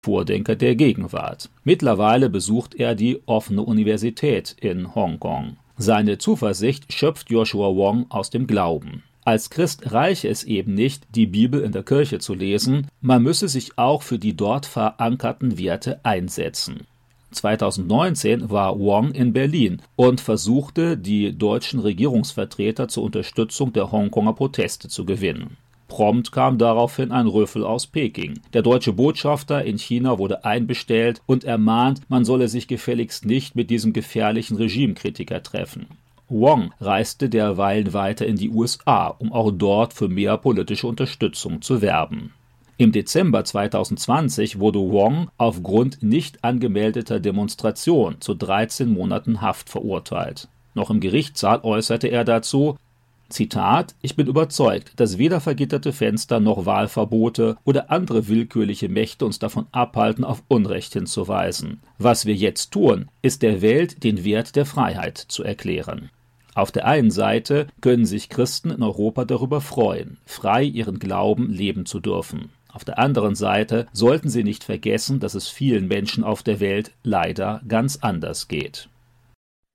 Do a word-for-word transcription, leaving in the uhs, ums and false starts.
Vordenker der Gegenwart. Mittlerweile besucht er die offene Universität in Hongkong. Seine Zuversicht schöpft Joshua Wong aus dem Glauben. Als Christ reiche es eben nicht, die Bibel in der Kirche zu lesen, man müsse sich auch für die dort verankerten Werte einsetzen. zweitausendneunzehn war Wong in Berlin und versuchte, die deutschen Regierungsvertreter zur Unterstützung der Hongkonger Proteste zu gewinnen. Prompt kam daraufhin ein Rüffel aus Peking. Der deutsche Botschafter in China wurde einbestellt und ermahnt, man solle sich gefälligst nicht mit diesem gefährlichen Regimekritiker treffen. Wong reiste derweil weiter in die U S A, um auch dort für mehr politische Unterstützung zu werben. Im Dezember zweitausendzwanzig wurde Wong aufgrund nicht angemeldeter Demonstration zu dreizehn Monaten Haft verurteilt. Noch im Gerichtssaal äußerte er dazu, Zitat, ich bin überzeugt, dass weder vergitterte Fenster noch Wahlverbote oder andere willkürliche Mächte uns davon abhalten, auf Unrecht hinzuweisen. Was wir jetzt tun, ist der Welt den Wert der Freiheit zu erklären. Auf der einen Seite können sich Christen in Europa darüber freuen, frei ihren Glauben leben zu dürfen. Auf der anderen Seite sollten sie nicht vergessen, dass es vielen Menschen auf der Welt leider ganz anders geht.